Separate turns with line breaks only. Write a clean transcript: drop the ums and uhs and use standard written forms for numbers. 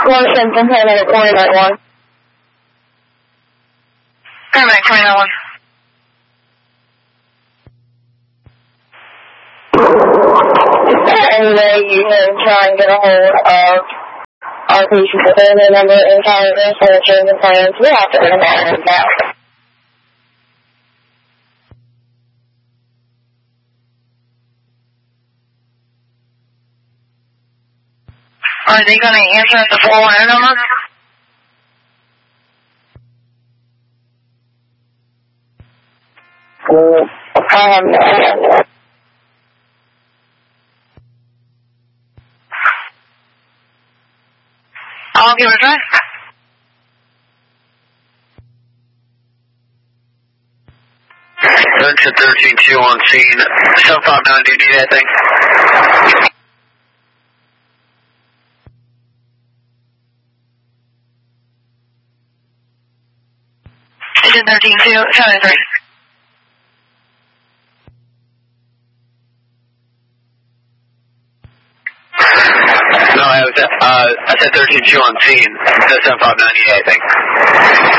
Motion from paramedic 2091.
Paramedic 2091.
Any way you can try and get a hold of our patient's family member and calendar for the change of plans, we have to remain now.
Are they going to answer at the 410 number? I'll give it a try.
Vincent 13-2 on scene. 759, do you need anything?
Agent 13-2, 73.
No, I said 13-2 on scene. 759, do you need anything?